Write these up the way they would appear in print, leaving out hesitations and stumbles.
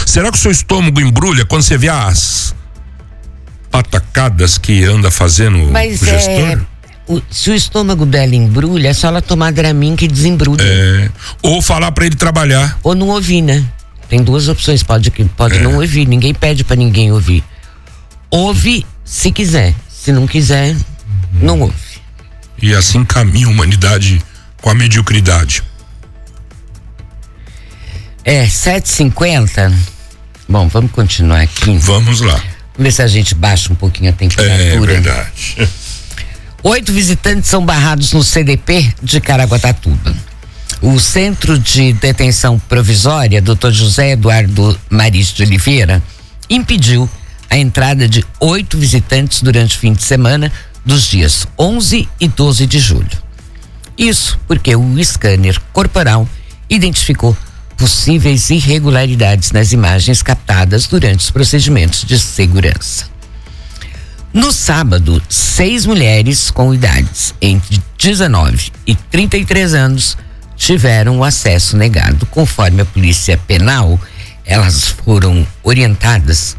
Será que o seu estômago embrulha quando você vê as patacadas que anda fazendo Mas o gestor? Se o estômago dela embrulha, é só ela tomar Dramin que desembrulha. Ou falar pra ele trabalhar. Ou não ouvir, né? Tem duas opções, pode não ouvir, ninguém pede pra ninguém ouvir. Ouve se quiser, se não quiser, não ouve. E assim caminha a humanidade com a mediocridade. 7h50. Bom, vamos continuar aqui. Vamos lá. Vamos ver se a gente baixa um pouquinho a temperatura. É verdade. 8 visitantes são barrados no CDP de Caraguatatuba. O Centro de Detenção Provisória, Dr. José Eduardo Maris de Oliveira, impediu a entrada de 8 visitantes durante o fim de semana dos dias 11 e 12 de julho. Isso porque o scanner corporal identificou possíveis irregularidades nas imagens captadas durante os procedimentos de segurança. No sábado, 6 mulheres com idades entre 19 e 33 anos tiveram o acesso negado. Conforme a Polícia Penal, elas foram orientadas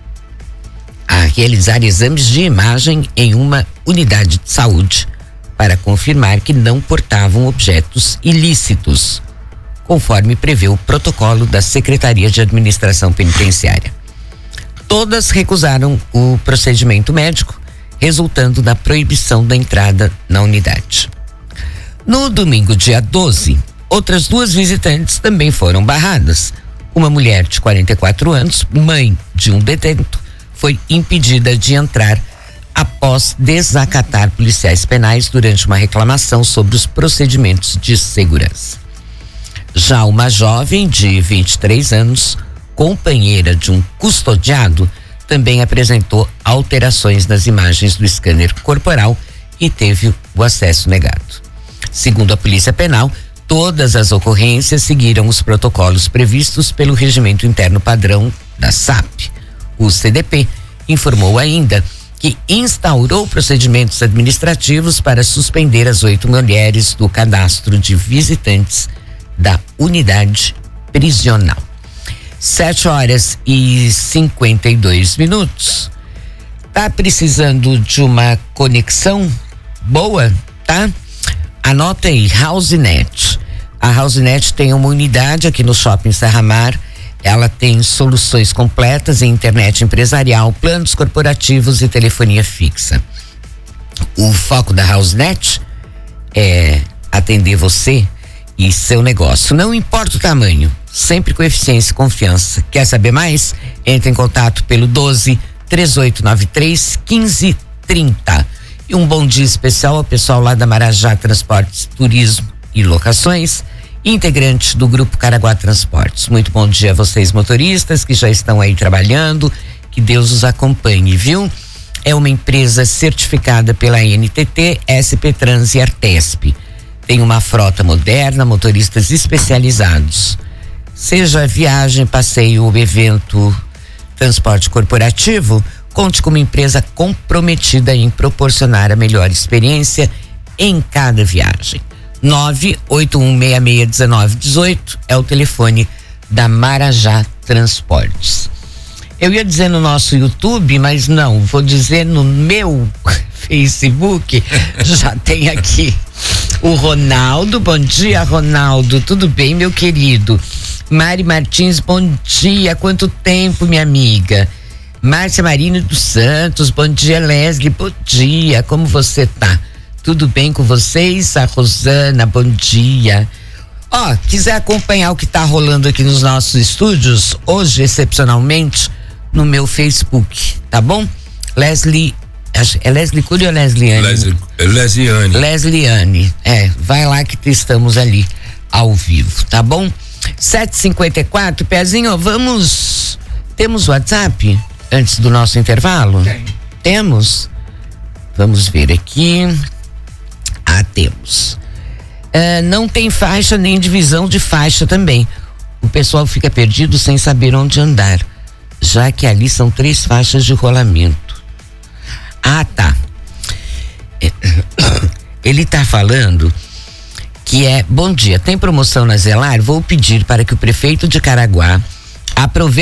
a realizar exames de imagem em uma unidade de saúde para confirmar que não portavam objetos ilícitos, conforme prevê o protocolo da Secretaria de Administração Penitenciária. Todas recusaram o procedimento médico, resultando na proibição da entrada na unidade. No domingo, dia 12, outras 2 visitantes também foram barradas. Uma mulher de 44 anos, mãe de um detento, foi impedida de entrar após desacatar policiais penais durante uma reclamação sobre os procedimentos de segurança. Já uma jovem de 23 anos, companheira de um custodiado, também apresentou alterações nas imagens do scanner corporal e teve o acesso negado. Segundo a Polícia Penal, todas as ocorrências seguiram os protocolos previstos pelo Regimento Interno Padrão da SAP. O CDP informou ainda que instaurou procedimentos administrativos para suspender as 8 mulheres do cadastro de visitantes da unidade prisional. 7h52. Tá precisando de uma conexão boa, tá? Anota aí, HouseNet. A HouseNet tem uma unidade aqui no Shopping Serra Mar. Ela tem soluções completas em internet empresarial, planos corporativos e telefonia fixa. O foco da HouseNet é atender você e seu negócio. Não importa o tamanho, sempre com eficiência e confiança. Quer saber mais? Entre em contato pelo 12-3893-1530. E um bom dia especial ao pessoal lá da Marajá Transportes, Turismo e Locações, integrante do Grupo Caraguá Transportes. Muito bom dia a vocês, motoristas, que já estão aí trabalhando. Que Deus os acompanhe, viu? É uma empresa certificada pela NTT, SP Trans e Artesp. Tem uma frota moderna, motoristas especializados. Seja viagem, passeio ou evento, transporte corporativo, conte com uma empresa comprometida em proporcionar a melhor experiência em cada viagem. 981661918 é o telefone da Marajá Transportes. Eu ia dizer no nosso YouTube, mas não, vou dizer no meu Facebook. Já tem aqui o Ronaldo. Bom dia, Ronaldo, tudo bem, meu querido? Mari Martins, bom dia, quanto tempo, minha amiga? Márcia Marino dos Santos, bom dia. Leslie, bom dia, como você tá? Tudo bem com vocês? A Rosana, bom dia. Quiser acompanhar o que tá rolando aqui nos nossos estúdios, hoje, excepcionalmente, no meu Facebook, tá bom? Leslie, é Leslie Cury ou Lesliane? Lesliane, vai lá que estamos ali ao vivo, tá bom? 7h54, Pezinho, temos WhatsApp antes do nosso intervalo? Tem. Temos? Vamos ver aqui. Temos. Não tem faixa nem divisão de faixa também. O pessoal fica perdido sem saber onde andar, já que ali são 3 faixas de rolamento. Tá. Ele tá falando que bom dia, tem promoção na Zelar? Vou pedir para que o prefeito de Caraguá aproveite